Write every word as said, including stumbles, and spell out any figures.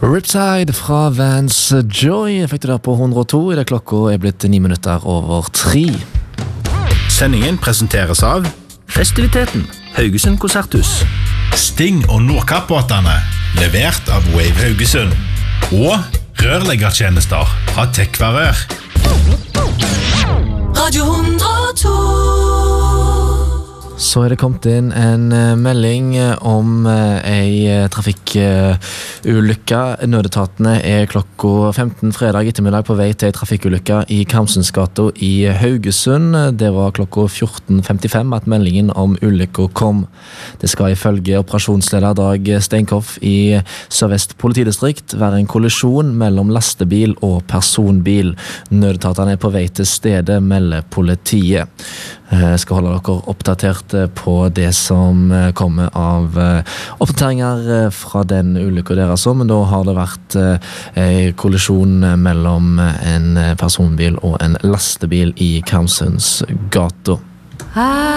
Riptide fra Vans Joy fikk du der på hundre og to. I det klokka er blitt ni minutter over tre. Sendingen presenteres av Festiviteten, Haugesund Konserthus. Sting og Nordkappbåtene, levert av Wave Haugesund. Og rørleggertjenester fra Tekvarør. Radio hundre og to. Så er det kommet inn en melding om ei trafikkulykke. Nødetatene er klokka femten fredag ettermiddag på vei til ei trafikkulykke i Karmsensgata i Haugesund. Det var klokka fjorten femtifem at meldingen om ulykka kom. Det skal ifølge operasjonsleder Dag Steinkoff i Sør-Vest politidistrikt være en kollisjon mellom lastebil og personbil. Nødetatene er på vei til stedet, melder politiet. Jeg skal holde dere oppdatert på det som kommer av oppdateringer fra den ulykka der, altså, men da har det vært en kollisjon mellom en personbil og en lastebil i Karmsensgata.